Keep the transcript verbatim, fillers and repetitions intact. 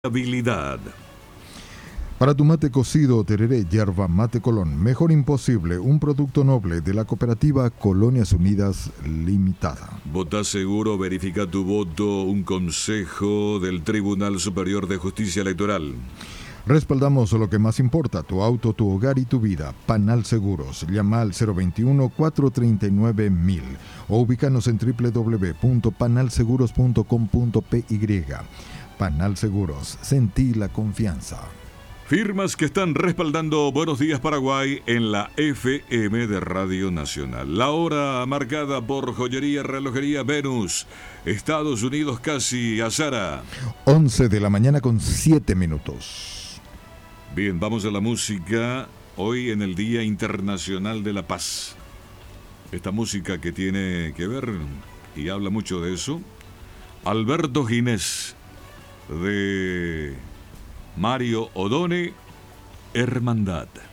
Habilidad. Para tu mate cocido o tereré, yerba mate Colón, mejor imposible, un producto noble de la cooperativa Colonias Unidas Limitada. Vota seguro, verifica tu voto, un consejo del Tribunal Superior de Justicia Electoral. Respaldamos lo que más importa, tu auto, tu hogar y tu vida. Panal Seguros. Llama al cero veintiuno, cuatrocientos treinta y nueve, mil o ubícanos en doble u doble u doble u punto panal seguros punto com punto pe ye. Panal Seguros. Sentí la confianza. Firmas que están respaldando Buenos Días Paraguay en la F M de Radio Nacional. La hora marcada por Joyería Relojería Venus, Estados Unidos, casi Azara. once de la mañana con siete minutos. Bien, vamos a la música. Hoy en el Día Internacional de la Paz. Esta música que tiene que ver, y habla mucho de eso, Alberto Ginés, de Mario Odone, Hermandad.